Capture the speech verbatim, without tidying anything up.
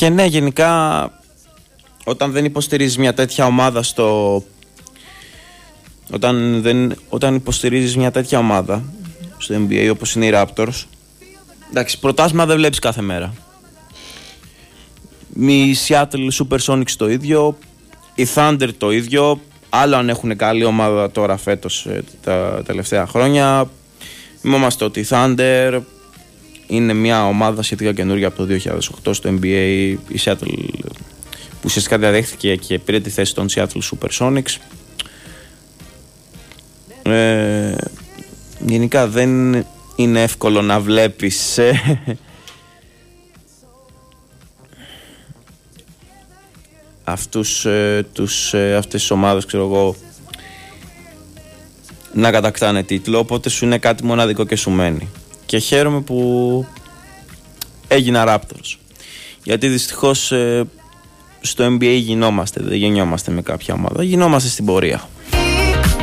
Και ναι, γενικά όταν δεν υποστηρίζεις μια τέτοια ομάδα στο... Όταν, δεν... όταν υποστηρίζεις μια τέτοια ομάδα στο N B A όπως είναι οι Raptors, εντάξει, πρωτάθλημα δεν βλέπεις κάθε μέρα. Οι Seattle Supersonics το ίδιο, οι Thunder το ίδιο. Άλλο αν έχουν καλή ομάδα τώρα φέτος τα τελευταία χρόνια. Θυμόμαστε ότι οι Thunder είναι μια ομάδα σχετικά καινούργια από το δύο χιλιάδες οκτώ στο N B A. Η Seattle που ουσιαστικά διαδέχθηκε και πήρε τη θέση των Seattle Supersonics. Ε, γενικά δεν είναι εύκολο να βλέπεις ε, αυτούς, ε, τους, ε, αυτές τις ομάδες, ξέρω εγώ, να κατακτάνε τίτλο, οπότε σου είναι κάτι μοναδικό και σου μένει. Και χαίρομαι που έγινα Raptors, γιατί δυστυχώς ε, στο N B A γινόμαστε, δεν γεννιόμαστε με κάποια ομάδα, γινόμαστε στην πορεία.